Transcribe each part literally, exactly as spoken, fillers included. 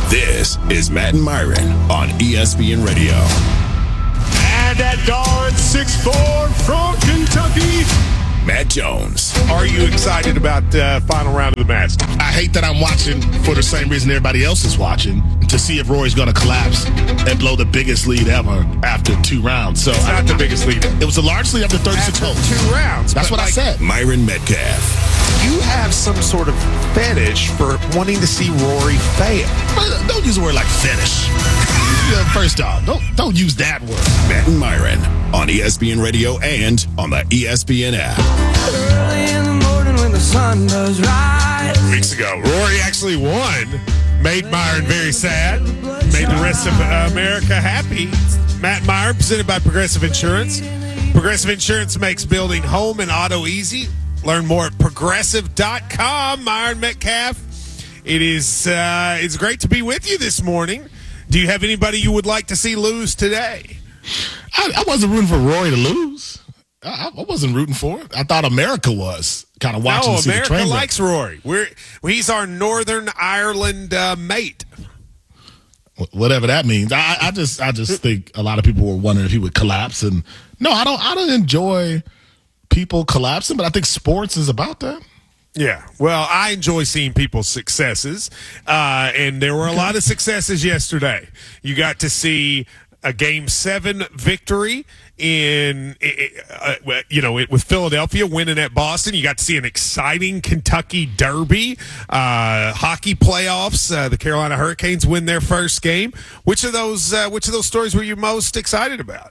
This is Matt and Myron on E S P N Radio. And at guard, six foot four from Kentucky, Matt Jones. Are you excited about the uh, final round of the match? I hate that I'm watching for the same reason everybody else is watching, to see if Rory's going to collapse and blow the biggest lead ever after two rounds. So it's not I, the biggest lead. It was the largest lead after thirty-six after holes. Two rounds. That's what like, I said. Myron Metcalf. You have some sort of fetish for wanting to see Rory fail. Don't use the word like fetish. First off, don't don't use that word. Matt and Myron on E S P N Radio and on the E S P N app. Early in the morning when the sun does rise. Weeks ago, Rory actually won. Made Myron very sad. Made the rest of uh, America happy. Matt and Myron, presented by Progressive Insurance. Progressive Insurance makes building home and auto easy. Learn more at progressive dot com. Myron Metcalf. It is uh, it's great to be with you this morning. Do you have anybody you would like to see lose today? I, I wasn't rooting for Rory to lose. I, I wasn't rooting for it. I thought America was kind of watching. No, to see America the train likes Rory. We're he's our Northern Ireland uh, mate. Whatever that means. I, I just I just think a lot of people were wondering if he would collapse. And no, I don't. I don't enjoy people collapsing, but I think sports is about that. Yeah, well, I enjoy seeing people's successes, uh, and there were a lot of successes yesterday. You got to see a Game Seven victory in, uh, you know, with Philadelphia winning at Boston. You got to see an exciting Kentucky Derby, uh, hockey playoffs. Uh, the Carolina Hurricanes win their first game. Which of those, uh, which of those stories were you most excited about?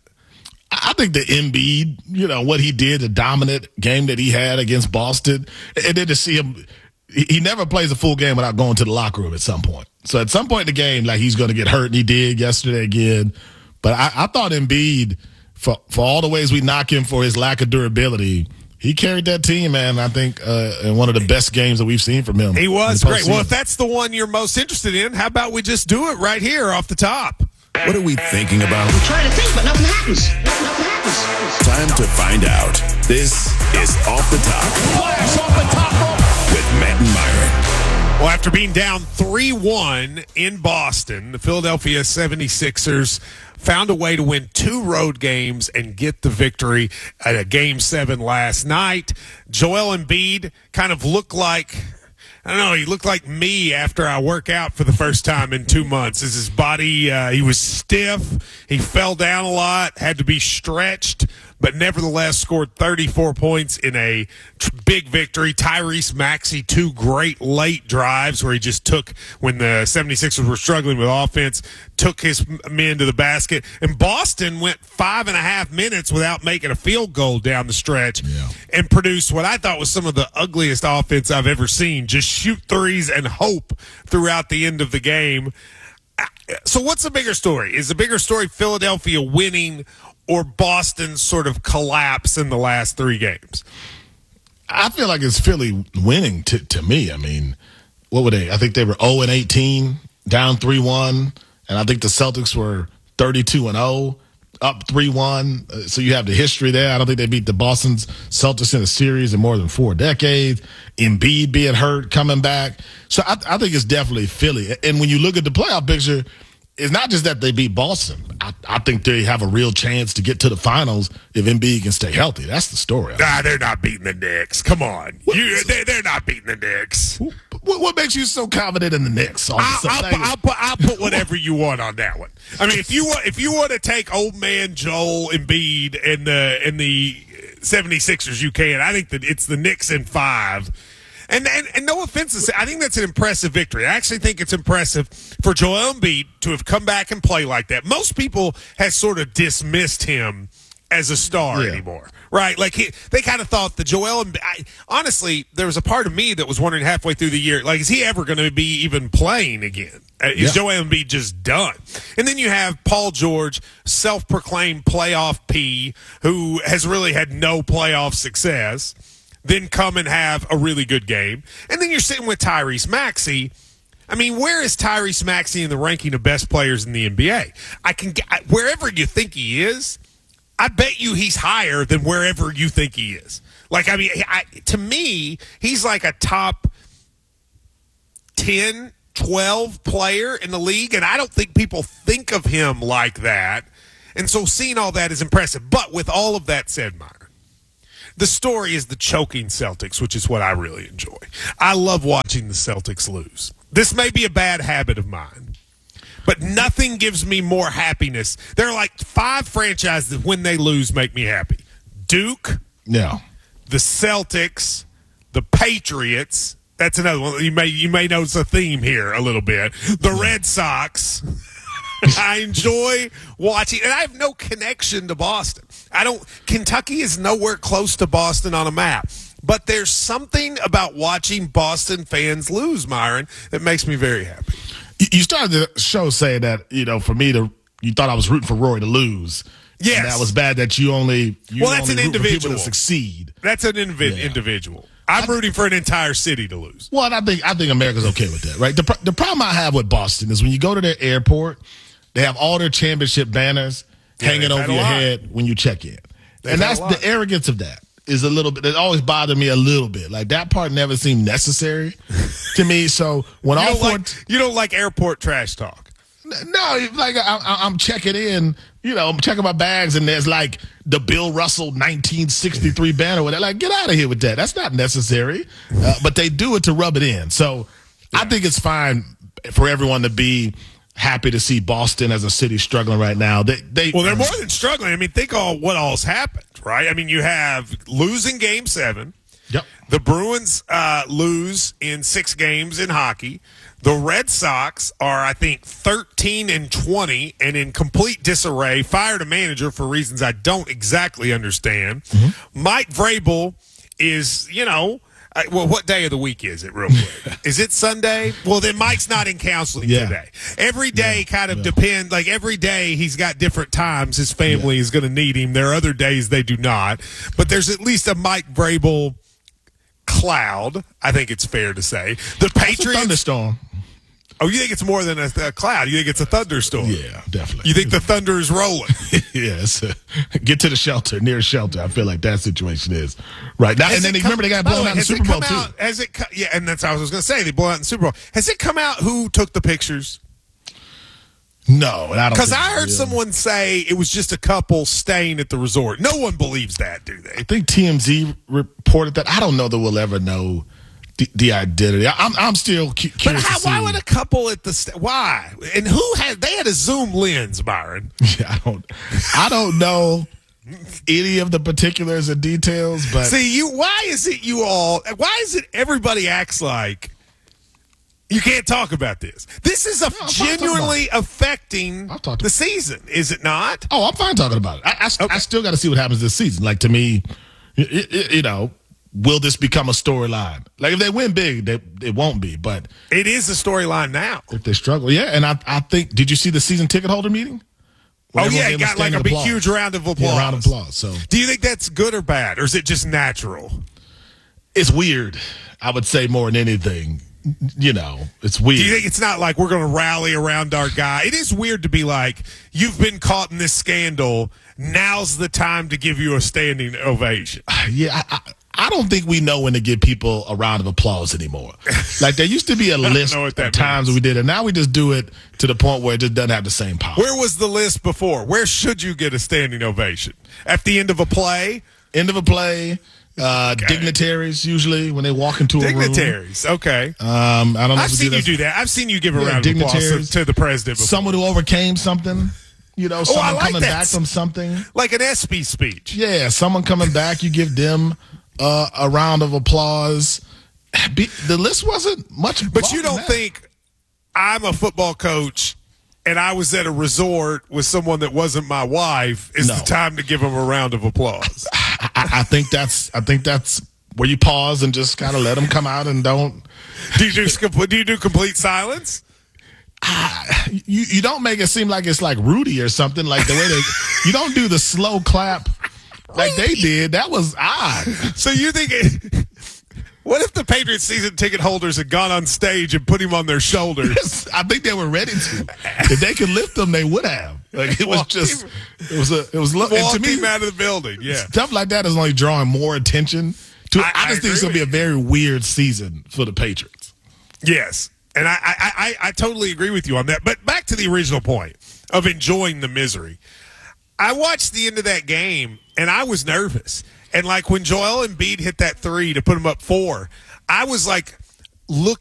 I think the Embiid, you know, what he did, the dominant game that he had against Boston, and then to see him, he never plays a full game without going to the locker room at some point. So at some point in the game, like he's going to get hurt, and he did yesterday again. But I, I thought Embiid, for, for all the ways we knock him for his lack of durability, he carried that team, man, I think, uh, in one of the best games that we've seen from him. He was great. Well, if that's the one you're most interested in, how about we just do it right here off the top? What are we thinking about? I'm trying to think, but nothing happens. Nothing happens. Time to find out. This is Off the Top. Flash off the top rope with Matt and Myron. Well, after being down three one in Boston, the Philadelphia seventy-sixers found a way to win two road games and get the victory at a Game seven last night. Joel Embiid kind of looked like, I don't know, he looked like me after I work out for the first time in two months. As his body, uh, he was stiff. He fell down a lot, had to be stretched, but nevertheless scored thirty-four points in a tr- big victory. Tyrese Maxey, two great late drives where he just took, when the seventy-sixers were struggling with offense, took his men to the basket. And Boston went five and a half minutes without making a field goal down the stretch yeah. and produced what I thought was some of the ugliest offense I've ever seen. Just shoot threes and hope throughout the end of the game. So what's the bigger story? Is the bigger story Philadelphia winning or Boston's sort of collapse in the last three games? I feel like it's Philly winning to, to me. I mean, what were they? I think they were oh and eighteen, down three one. And I think the Celtics were thirty-two and oh, up three one. So you have the history there. I don't think they beat the Boston Celtics in a series in more than four decades. Embiid being hurt, coming back. So I, I think it's definitely Philly. And when you look at the playoff picture, it's not just that they beat Boston. I, I think they have a real chance to get to the finals if Embiid can stay healthy. That's the story. Nah, they're not beating the Knicks. Come on. You, they, they're not beating the Knicks. What, what makes you so confident in the Knicks? I'll, I'll, put, I'll, put, I'll put whatever you want on that one. I mean, if you want, if you want to take old man Joel Embiid and the and the seventy-sixers, you can. I think that it's the Knicks in five. And, and and no offense, I think that's an impressive victory. I actually think it's impressive for Joel Embiid to have come back and play like that. Most people have sort of dismissed him as a star yeah. anymore, right? Like he, they kind of thought that Joel Embiid. I, honestly, there was a part of me that was wondering halfway through the year, like, is he ever going to be even playing again? Is yeah. Joel Embiid just done? And then you have Paul George, self-proclaimed playoff P, who has really had no playoff success. Then come and have a really good game. And then you're sitting with Tyrese Maxey. I mean, where is Tyrese Maxey in the ranking of best players in the N B A? I can get, wherever you think he is, I bet you he's higher than wherever you think he is. Like, I mean, I, to me, he's like a top ten twelve player in the league, and I don't think people think of him like that. And so seeing all that is impressive. But with all of that said, Myron, the story is the choking Celtics, which is what I really enjoy. I love watching the Celtics lose. This may be a bad habit of mine, but nothing gives me more happiness. There are like five franchises that when they lose make me happy. Duke, Yeah. the Celtics, the Patriots. That's another one. You may you may notice a theme here a little bit. The Red Sox. I enjoy watching, and I have no connection to Boston. I don't. Kentucky is nowhere close to Boston on a map. But there's something about watching Boston fans lose, Myron, that makes me very happy. You started the show saying that, you know, for me to, you thought I was rooting for Roy to lose. Yes. And that was bad that you only, you Well, that's only an root for people individual. to succeed. That's an invi- Yeah. individual. I'm rooting for an entire city to lose. Well, and I think, I think America's okay with that, right? The, pro- the problem I have with Boston is when you go to their airport, they have all their championship banners Yeah, hanging they've had over a your lot. head when you check in. They've and had that's a lot. the arrogance of that. Is a little bit, it always bothered me a little bit. Like that part never seemed necessary to me. So when You all don't, four, like, you don't like airport trash talk. no, like I, I, I'm checking in, you know, I'm checking my bags and there's like the Bill Russell nineteen sixty-three banner with it. Like, get out of here with that. That's not necessary. Uh, but they do it to rub it in. So I think it's fine for everyone to be happy to see Boston as a city struggling right now. They, they, Well, they're more than struggling. I mean, think all what all's happened, right? I mean, you have losing Game Seven. Yep. The Bruins uh, lose in six games in hockey. The Red Sox are, I think, thirteen and twenty and in complete disarray. Fired a manager for reasons I don't exactly understand. Mm-hmm. Mike Vrabel is, you know, uh, well, what day of the week is it, real quick? Is it Sunday? Well, then Mike's not in counseling Yeah. today. Every day kind of depends. Like every day he's got different times his family is going to need him. There are other days they do not. But there's at least a Mike Vrabel cloud, I think it's fair to say. The It's a Patriots. thunderstorm. Oh, you think it's more than a, a cloud? You think it's a thunderstorm? Yeah, definitely. You think the thunder is rolling? yes. Get to the shelter, near shelter. I feel like that situation is right now. Has And then it remember come- they got by the blown way, out in the has it Super Bowl come too. out- Has it? co- Yeah, and that's what I was going to say. They blew out in the Super Bowl. Has it come out who took the pictures? No, and I don't. Because think- I heard yeah. someone say it was just a couple staying at the resort. No one believes that, do they? I think T M Z reported that. I don't know that we'll ever know the, the identity. I, I'm I'm still cu- But curious. how, to see. why would a couple at the st- why? And who had they had a zoom lens, Byron? Yeah, I don't. I don't know any of the particulars and details, but See, you why is it you all why is it everybody acts like you can't talk about this? This is a I'm fine talking genuinely affecting I'll talk to- the season, is it not? oh, I'm fine talking about it. I, I, I still got to see what happens this season. Like to me, y- y- you know, will this become a storyline? Like if they win big, they, it won't be. But It is a storyline now. if they struggle, yeah. And I, I think, did you see the season ticket holder meeting? Where Oh everyone yeah, gave it a got like standing a big applause? huge round of applause. Yeah, round of applause. So Do you think that's good or bad, or is it just natural? it's weird. I would say more than anything. You know, it's weird. Do you think it's not like we're going to rally around our guy? It is weird to be like, you've been caught in this scandal. Now's the time to give you a standing ovation. Yeah, I, I, I don't think we know when to give people a round of applause anymore. Like there used to be a list know of what that times means. we did it. Now we just do it to the point where it just doesn't have the same power. Where was the list before? Where should you get a standing ovation? At the end of a play? End of a play, uh, dignitaries usually when they walk into a room. Dignitaries. Okay. Um, I don't know. I've if we seen you that. do that. I've seen you give a Yeah, round of applause to, dignitaries. to the president before. Someone who overcame something. You know, Oh, I someone like coming that. back from something. Like an ESPY speech. Yeah, someone coming back. You give them uh, a round of applause. Be, the list wasn't much, But you longer don't than that. think I'm a football coach and I was at a resort with someone that wasn't my wife is No. the time to give them a round of applause. I, I think that's I think that's where you pause and just kind of let them come out and don't do you do sc- do you do complete silence? you you don't make it seem like it's like Rudy or something like the way they you don't do the slow clap like they did. That was odd. So you think it, what if the Patriots season ticket holders had gone on stage and put him on their shoulders? I think they were ready to. If they could lift them, they would have. Like it was Walk just him- it was a it was lo- and Walk to me him out of the building. Yeah. stuff like that is only drawing more attention to. I- I, I just think it's agree gonna be a with very weird season for the Patriots. Yes. And I, I, I, I totally agree with you on that. But back to the original point of enjoying the misery. I watched the end of that game, and I was nervous. And, like, when Joel Embiid hit that three to put him up four, I was, like, look